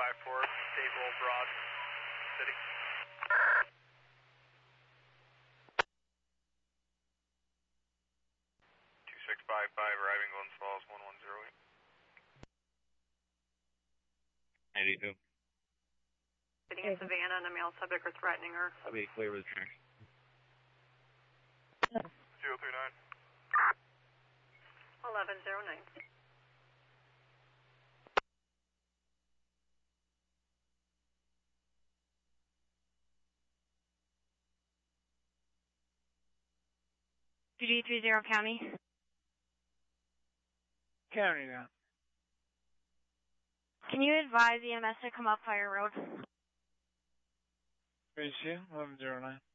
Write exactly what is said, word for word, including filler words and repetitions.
five four, stable Broad City. two six five five, arriving Glens Falls, one one zero eight. ninety-two. Sitting in Savannah and a male subject are threatening her. I'll be clear with tracks. zero three nine. eleven zero nine. two D three zero County. County now. Can you advise E M S to come up Fire Road? Base two, eleven zero nine.